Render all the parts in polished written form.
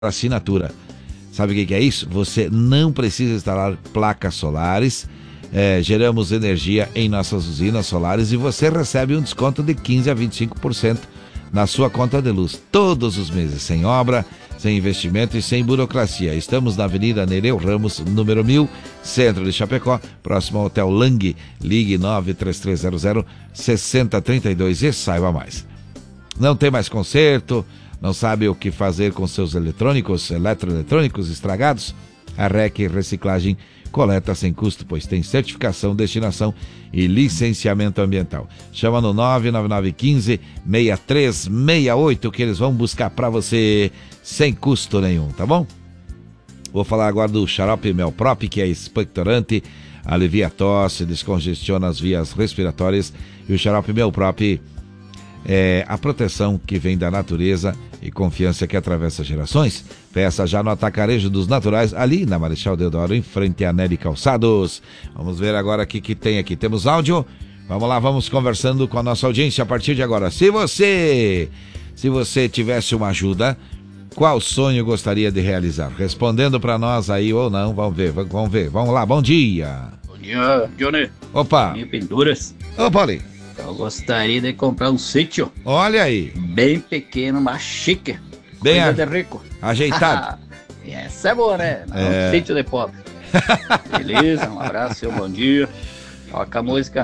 assinatura. Sabe o que é isso? Você não precisa instalar placas solares. Geramos energia em nossas usinas solares e você recebe um desconto de 15% a 25% na sua conta de luz, todos os meses, sem obra, sem investimento e sem burocracia. Estamos na Avenida Nereu Ramos, número 1000, centro de Chapecó, próximo ao Hotel Lang. Ligue 93300-6032 e saiba mais. Não tem mais conserto? Não sabe o que fazer com seus eletroeletrônicos estragados? A REC Reciclagem coleta sem custo, pois tem certificação, destinação e licenciamento ambiental. Chama no 99915-6368 que eles vão buscar para você sem custo nenhum, tá bom? Vou falar agora do xarope Melprop, que é expectorante, alivia a tosse, descongestiona as vias respiratórias, e o xarope Melprop é a proteção que vem da natureza e confiança que atravessa gerações. Peça já no Atacarejo dos Naturais, ali na Marechal Deodoro, em frente a Nery Calçados. Vamos ver agora o que tem aqui. Temos áudio? Vamos lá, vamos conversando com a nossa audiência a partir de agora. Se você tivesse uma ajuda, qual sonho gostaria de realizar? Respondendo para nós aí ou não, vamos ver. Vamos lá, bom dia. Bom dia, Johnny. Opa. Pinturas. Ô, Paulinho. Eu gostaria de comprar um sítio. Olha aí. Bem pequeno, mas chique. Bem coisa de rico. Ajeitado. Essa é boa, né? Não, um sítio de pobre. Beleza, um abraço, bom dia. Toca a música.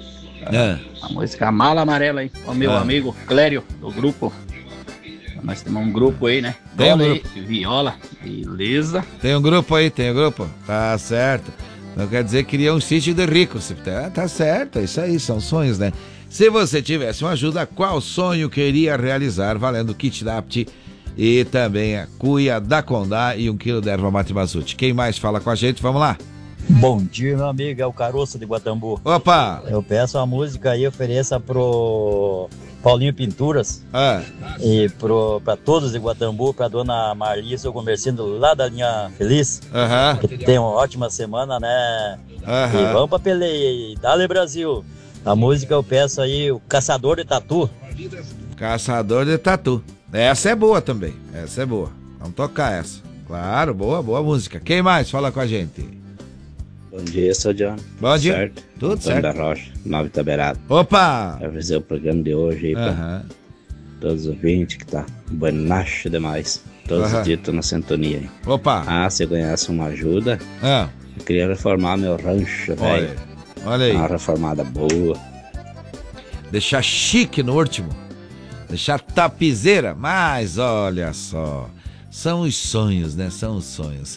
A música Mala Amarela aí. O meu amigo Clério, do grupo. Nós temos um grupo aí, né? Tem um grupo. Viola, beleza. Tem um grupo aí, Tá certo. Não quer dizer que queria um sítio de rico. Tá certo, é isso aí, são sonhos, né? Se você tivesse uma ajuda, qual sonho queria realizar? Valendo kit DAPT e também a cuia da Condá e 1 kg de erva mate Mazute. Quem mais fala com a gente? Vamos lá. Bom dia, meu amigo, é o Caroço de Guatambu. Opa! Eu peço a música aí, ofereça pro Paulinho Pinturas e pra todos de Guatambu, pra dona Marli, seu comerciante lá da linha Feliz, que tem uma ótima semana, né? E vamos pra peleia, e dale Brasil. A música eu peço aí, o Caçador de Tatu. Caçador de Tatu. Essa é boa também, essa é boa. Vamos tocar essa. Claro, boa música. Quem mais fala com a gente? Bom dia, seu John. Bom dia. Certo? Tudo Antônio certo. da Rocha, Nova Itaberaba. Opa! Vai fazer o programa de hoje aí pra todos os ouvintes que tá buenacho demais. Todos os dias tô na sintonia aí. Opa! Se eu ganhasse uma ajuda, eu queria reformar meu rancho, velho. Olha aí. Uma reformada boa. Deixar chique no último. Deixar tapizeira. Mas olha só. São os sonhos, né? São os sonhos.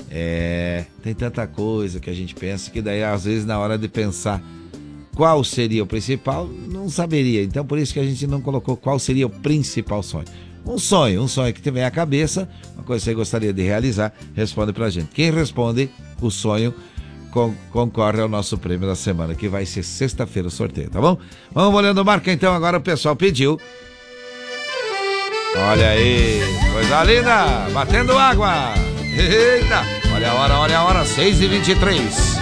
Tem tanta coisa que a gente pensa que daí às vezes na hora de pensar qual seria o principal, não saberia. Então por isso que a gente não colocou qual seria o principal sonho. Um sonho que tiver à cabeça, uma coisa que você gostaria de realizar, responde pra gente. Quem responde o sonho concorre ao nosso prêmio da semana, que vai ser sexta-feira o sorteio, tá bom? Vamos olhando marca então, agora o pessoal pediu. Olha aí, coisa linda, batendo água. Eita, olha a hora, 6h23.